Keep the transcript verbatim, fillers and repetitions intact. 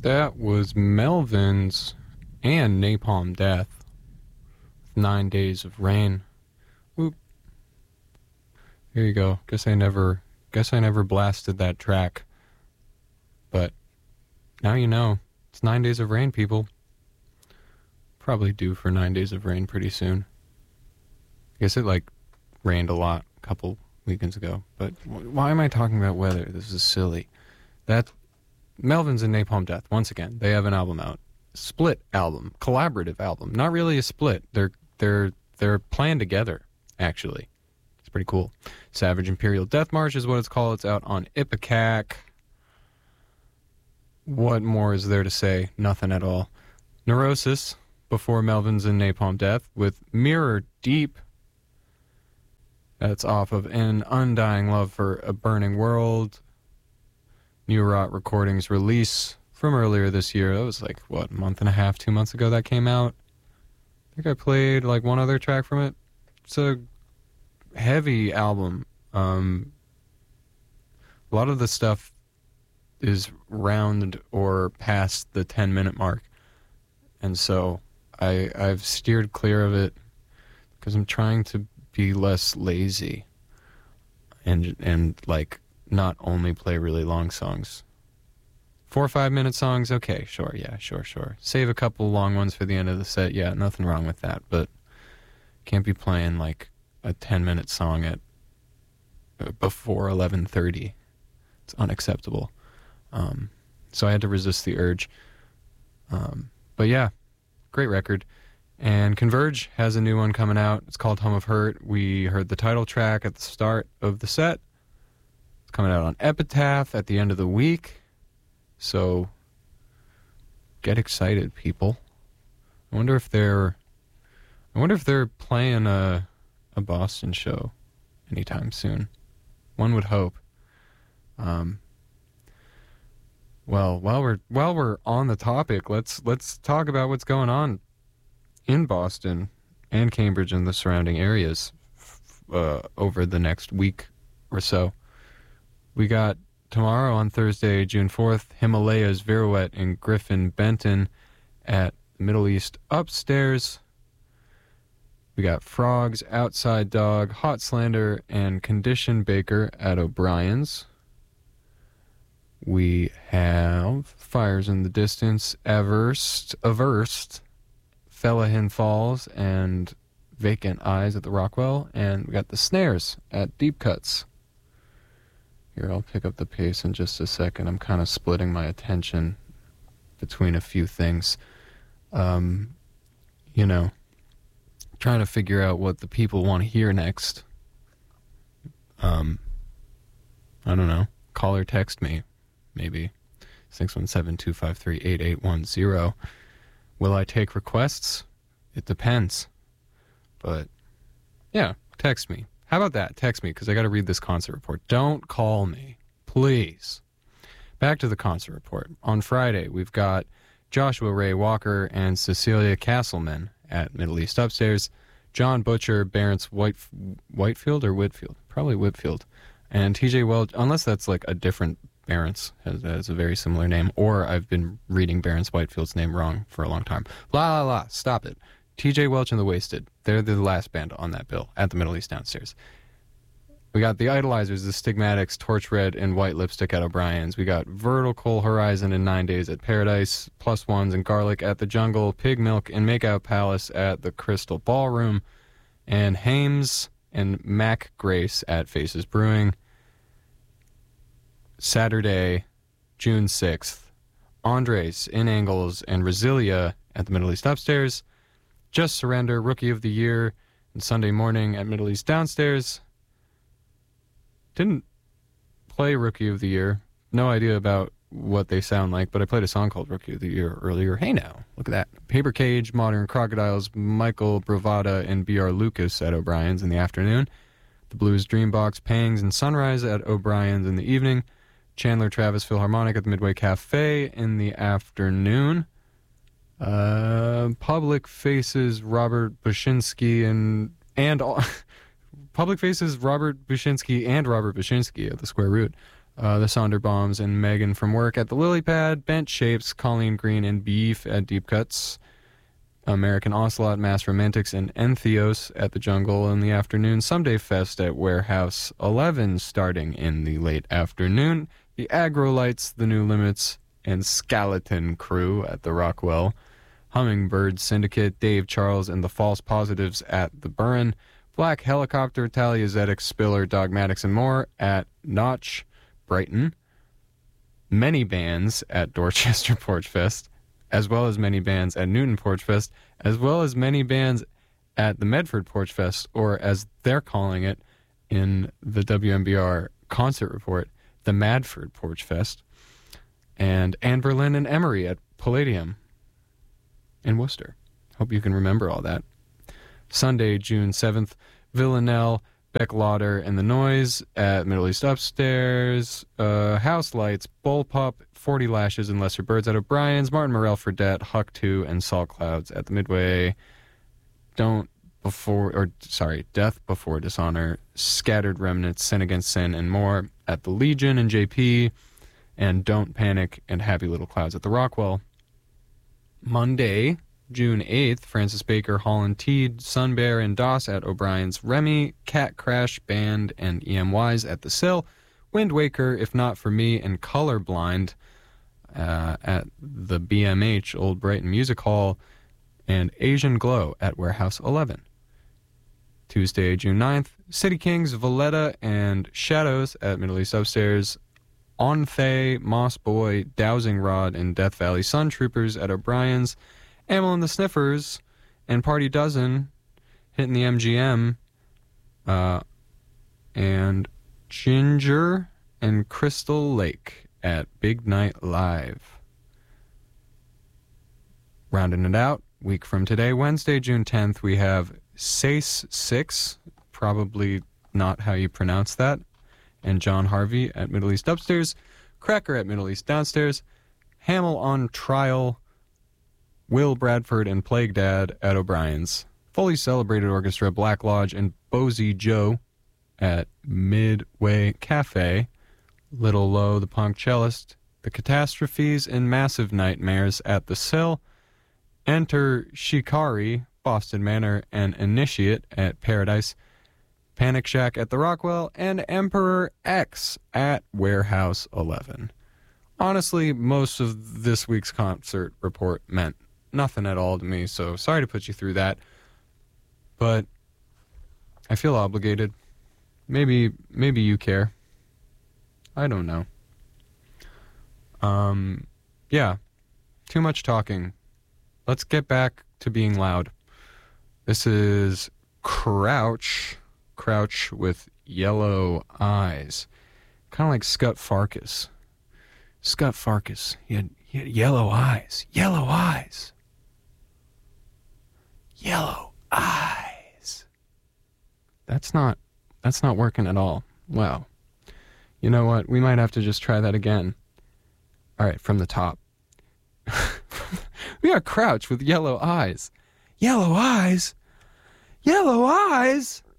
That was Melvins and Napalm Death. Nine Days of Rain. Oop. Here you go. Guess I never, guess I never blasted that track. But now you know. It's Nine Days of Rain, people. Probably due for Nine Days of Rain pretty soon. I guess it, like, rained a lot a couple weekends ago. But why am I talking about weather? This is silly. That... Melvins and Napalm Death, once again, they have an album out. Split album, collaborative album. Not really a split. They're they're they're playing together, actually. It's pretty cool. Savage Imperial Death March is what it's called. It's out on Ipecac. What more is there to say? Nothing at all. Neurosis, before Melvins and Napalm Death, with Mirror Deep. That's off of An Undying Love for a Burning World. New Rot Recordings release from earlier this year. That was like, what, a month and a half, two months ago that came out? I think I played like one other track from it. It's a heavy album. Um, a lot of the stuff is round or past the ten minute mark. And so I, I've steered clear of it because I'm trying to be less lazy and and like not only play really long songs. Four or five minute songs, okay, sure, yeah, sure, sure. Save a couple long ones for the end of the set, yeah, nothing wrong with that, but can't be playing like a ten minute song at uh, before eleven thirty. It's unacceptable. Um, so I had to resist the urge. Um, but yeah, great record. And Converge has a new one coming out. It's called Home of Hurt. We heard the title track at the start of the set. It's coming out on Epitaph at the end of the week. So get excited, people. I wonder if they're I wonder if they're playing a a Boston show anytime soon. One would hope. Um Well, while we're while we're on the topic, let's let's talk about what's going on in Boston and Cambridge and the surrounding areas uh, over the next week or so. We got tomorrow on Thursday, June fourth, Himalayas, Viruet, and Griffin Benton at Middle East Upstairs. We got Frogs, Outside Dog, Hot Slander, and Condition Baker at O'Brien's. We have Fires in the Distance, Averst, Averst, Fellahin Falls, and Vacant Eyes at the Rockwell. And we got the Snares at Deep Cuts. Here, I'll pick up the pace in just a second. I'm kind of splitting my attention between a few things. Um, you know, trying to figure out what the people want to hear next. Um, I don't know. Call or text me. Maybe six one seven, two five three, eight eight one zero. Will I take requests? It depends. But, yeah, text me. How about that? Text me, because I got to read this concert report. Don't call me, please. Back to the concert report. On Friday, we've got Joshua Ray Walker and Cecilia Castleman at Middle East Upstairs. John Butcher, Barents White, Whitefield or Whitfield? Probably Whitfield. And T J Welch, unless that's like a different Barents, has, has a very similar name, or I've been reading Barents Whitefield's name wrong for a long time. La la la, stop it. T J Welch and the Wasted, they're the last band on that bill at the Middle East Downstairs. We got the Idolizers, the Stigmatics, Torch Red, and White Lipstick at O'Brien's. We got Vertical Horizon and Nine Days at Paradise, Plus Ones and Garlic at the Jungle, Pig Milk and Makeout Palace at the Crystal Ballroom, and Hames and Mac Grace at Faces Brewing. Saturday, June sixth, Andres, In Angles, and Resilia at the Middle East Upstairs. Just Surrender, Rookie of the Year, and Sunday Morning at Middle East Downstairs. Didn't play Rookie of the Year. No idea about what they sound like, but I played a song called Rookie of the Year earlier. Hey now, look at that. Paper Cage, Modern Crocodiles, Michael Bravada, and B R Lucas at O'Brien's in the afternoon. The Blues Dreambox, Pangs, and Sunrise at O'Brien's in the evening. Chandler Travis Philharmonic at the Midway Cafe in the afternoon. Uh, Public Faces Robert Bushinsky and and all, Public Faces Robert Bushinsky and Robert Bushinsky at the Square Root Uh, the Sonderbombs and Megan from Work at the Lily Pad. Bent Shapes, Colleen Green and Beef at Deep Cuts. American Ocelot, Mass Romantics, and Entheos at the Jungle in the afternoon. Someday Fest at Warehouse eleven starting in the late afternoon. The Agrolites, The New Limits, and Skeleton Crew at the Rockwell. Hummingbird Syndicate, Dave Charles, and the False Positives at the Burren. Black Helicopter, Talia Zedek, Spiller, Dogmatics, and more at Notch, Brighton. Many bands at Dorchester Porch Fest, as well as many bands at Newton Porch Fest, as well as many bands at the Medford Porch Fest, or as they're calling it in the W M B R concert report, the Madford Porch Fest. And Anne Boleyn and Emery at Palladium in Worcester. Hope you can remember all that. Sunday, June seventh, Villanelle, Beck Lauder, and The Noise at Middle East Upstairs. Uh, House Lights, Bullpup, forty Lashes, and Lesser Birds at O'Brien's. Martin Morell Fredette, Huck two, and Salt Clouds at the Midway. Don't Before, or sorry, Death Before Dishonor, Scattered Remnants, Sin Against Sin, and more at the Legion and J P. And Don't Panic and Happy Little Clouds at the Rockwell. Monday, June eighth, Francis Baker, Holland Teed, Sunbear, and Doss at O'Brien's. Remy, Cat Crash Band, and E M Ys at the Sill. Wind Waker, If Not For Me, and Colorblind uh, at the B M H, Old Brighton Music Hall. And Asian Glow at Warehouse eleven. Tuesday, June ninth, City Kings, Valletta, and Shadows at Middle East Upstairs. Onthay, Moss Boy, Dowsing Rod, and Death Valley Sun Troopers at O'Brien's. Amel and the Sniffers and Party Dozen hitting the M G M. Uh, and Ginger and Crystal Lake at Big Night Live. Rounding it out, week from today, Wednesday, June tenth, we have Sace six, probably not how you pronounce that, and John Harvey at Middle East Upstairs, Cracker at Middle East Downstairs, Hamill on Trial, Will Bradford and Plague Dad at O'Brien's, Fully Celebrated Orchestra, Black Lodge, and Bozy Joe at Midway Cafe, Little Low, the Punk Cellist, The Catastrophes, and Massive Nightmares at the Sill. Enter Shikari, Boston Manor, and Initiate at Paradise, Panic Shack at the Rockwell, and Emperor X at Warehouse eleven. Honestly, most of this week's concert report meant nothing at all to me, so sorry to put you through that. But I feel obligated. Maybe maybe you care. I don't know. Um, yeah, too much talking. Let's get back to being loud. This is Crouch. Crouch with Yellow Eyes. Kind of like Scut Farkas. Scut Farkas. He had, he had yellow eyes. Yellow eyes. Yellow eyes. That's not, that's not working at all. Well, you know what? We might have to just try that again. All right, from the top. We got Crouch with Yellow Eyes. Yellow Eyes? Yellow Eyes?